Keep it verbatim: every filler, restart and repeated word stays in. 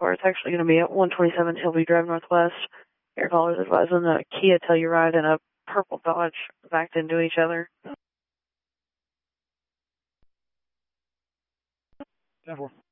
or it's actually going to be at one twenty-seven Hillview Drive Northwest. Air callers advising a Kia Telluride and a purple Dodge backed into each other. ten four.